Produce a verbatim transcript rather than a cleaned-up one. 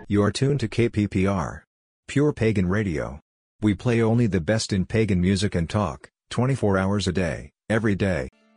You're tuned to K P P R. Pure Pagan Radio. We play only the best in pagan music and talk, twenty-four hours a day, every day.